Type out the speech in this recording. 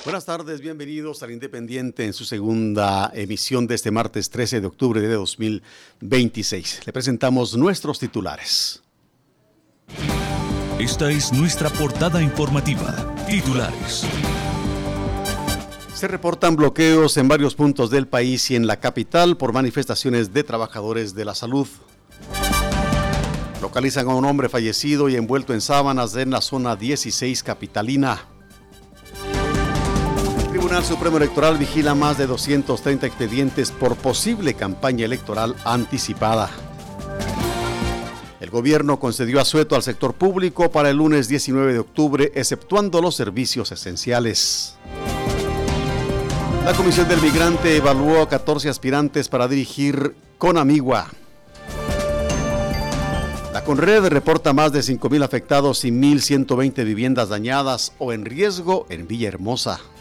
Buenas tardes, bienvenidos al Independiente en su segunda emisión de este martes 13 de octubre de 2026. Le presentamos nuestros titulares. Esta es nuestra portada informativa. Titulares. Se reportan bloqueos en varios puntos del país y en la capital por manifestaciones de trabajadores de la salud. Localizan a un hombre fallecido y envuelto en sábanas en la zona 16 capitalina. El Tribunal Supremo Electoral vigila más de 230 expedientes por posible campaña electoral anticipada. El gobierno concedió asueto al sector público para el lunes 19 de octubre, exceptuando los servicios esenciales. La Comisión del Migrante evaluó a 14 aspirantes para dirigir Conamigua. La CONRED reporta más de 5,000 afectados y 1,120 viviendas dañadas o en riesgo en Villahermosa.